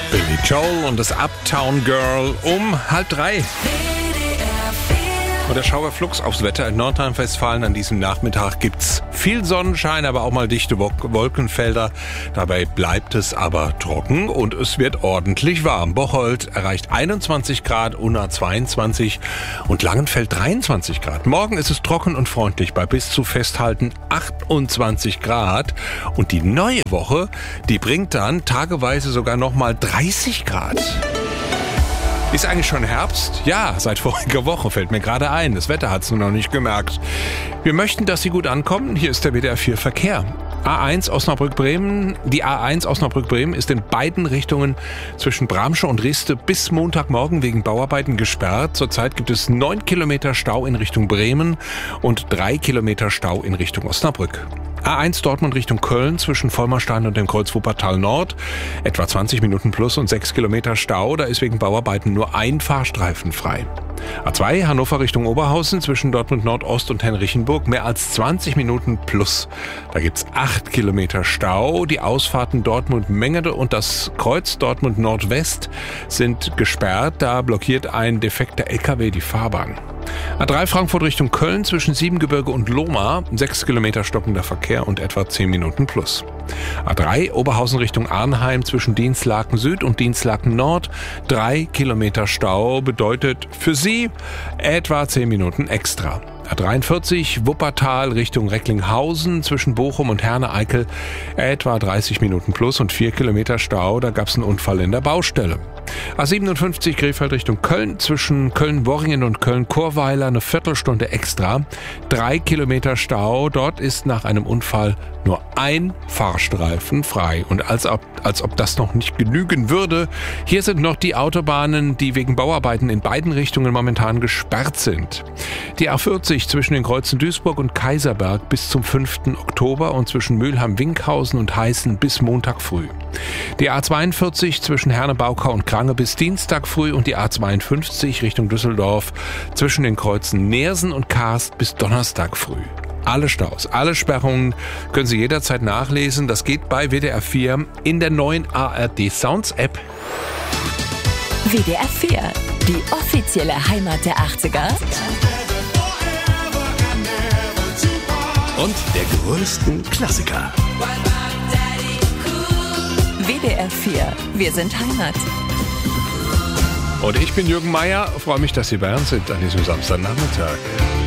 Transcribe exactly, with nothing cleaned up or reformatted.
Billy Joel und das Uptown Girl um halb drei. Und der Schauerflux aufs Wetter in Nordrhein-Westfalen an diesem Nachmittag gibt's viel Sonnenschein, aber auch mal dichte Wolkenfelder. Dabei bleibt es aber trocken und es wird ordentlich warm. Bocholt erreicht einundzwanzig Grad, Unna zweiundzwanzig und Langenfeld dreiundzwanzig Grad. Morgen ist es trocken und freundlich bei bis zu festhalten achtundzwanzig Grad. Und die neue Woche, die bringt dann tageweise sogar nochmal dreißig Grad. Ist eigentlich schon Herbst? Ja, seit voriger Woche fällt mir gerade ein. Das Wetter hat's nur noch nicht gemerkt. Wir möchten, dass Sie gut ankommen. Hier ist der W D R vier Verkehr. A eins Osnabrück-Bremen. Die A eins Osnabrück-Bremen ist in beiden Richtungen zwischen Bramsche und Riste bis Montagmorgen wegen Bauarbeiten gesperrt. Zurzeit gibt es neun Kilometer Stau in Richtung Bremen und drei Kilometer Stau in Richtung Osnabrück. A eins Dortmund Richtung Köln zwischen Vollmerstein und dem Kreuz Wuppertal Nord. Etwa zwanzig Minuten plus und sechs Kilometer Stau. Da ist wegen Bauarbeiten nur ein Fahrstreifen frei. A zwei Hannover Richtung Oberhausen zwischen Dortmund Nordost und Henrichenburg. Mehr als zwanzig Minuten plus. Da gibt's acht Kilometer Stau. Die Ausfahrten Dortmund-Mengede und das Kreuz Dortmund Nordwest sind gesperrt. Da blockiert ein defekter L K W die Fahrbahn. A drei Frankfurt Richtung Köln zwischen Siebengebirge und Lohmar, sechs Kilometer stockender Verkehr und etwa zehn Minuten plus. A drei Oberhausen Richtung Arnheim zwischen Dinslaken Süd und Dinslaken Nord, drei Kilometer Stau bedeutet für Sie etwa zehn Minuten extra. A dreiundvierzig Wuppertal Richtung Recklinghausen zwischen Bochum und Herne-Eickel etwa dreißig Minuten plus und vier Kilometer Stau, da gab es einen Unfall in der Baustelle. A siebenundfünfzig Krefeld Richtung Köln zwischen Köln-Worringen und Köln-Chorweiler eine Viertelstunde extra, drei Kilometer Stau, dort ist nach einem Unfall nur ein Fahrstreifen frei. Und als ob, als ob das noch nicht genügen würde, hier sind noch die Autobahnen, die wegen Bauarbeiten in beiden Richtungen momentan gesperrt sind. Die A vierzig zwischen den Kreuzen Duisburg und Kaiserberg bis zum fünften Oktober und zwischen Mülheim-Winkhausen und Heißen bis Montag früh. Die A zweiundvierzig zwischen Herne-Baukau und Krange bis Dienstag früh und die A zweiundfünfzig Richtung Düsseldorf zwischen den Kreuzen Neersen und Karst bis Donnerstag früh. Alle Staus, alle Sperrungen können Sie jederzeit nachlesen. Das geht bei W D R vier in der neuen A R D Sounds App. W D R vier, die offizielle Heimat der achtziger und der größten Klassiker. W D R vier, wir sind Heimat. Und ich bin Jürgen Meier, freue mich, dass Sie bei uns sind an diesem Samstagnachmittag.